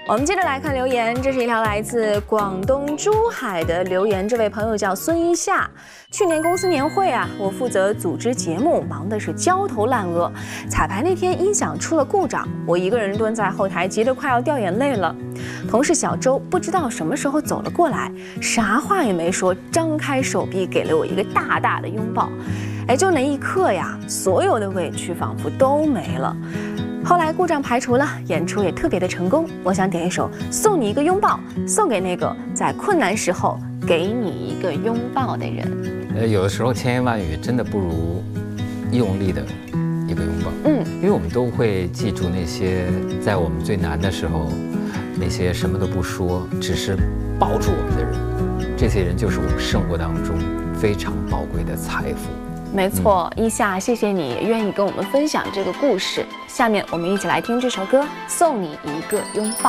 我们接着来看留言，这是一条来自广东珠海的留言，这位朋友叫孙一夏。去年公司年会啊，我负责组织节目，忙的是焦头烂额。彩排那天音响出了故障，我一个人蹲在后台，急得快要掉眼泪了。同事小周不知道什么时候走了过来，啥话也没说，张开手臂给了我一个大大的拥抱。哎，就那一刻呀，所有的委屈仿佛都没了。后来故障排除了，演出也特别的成功。我想点一首《送你一个拥抱》，送给那个在困难时候给你一个拥抱的人。 有的时候千言万语真的不如用力的一个拥抱。因为我们都会记住那些在我们最难的时候，那些什么都不说，只是抱住我们的人。这些人就是我们生活当中非常宝贵的财富。 没错，一夏，谢谢你愿意跟我们分享这个故事。下面我们一起来听这首歌《送你一个拥抱》。